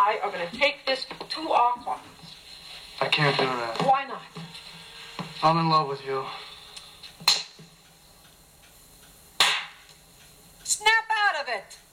I are going to take this to our apartments. I can't do that. Why not? I'm in love with you. Snap out of it!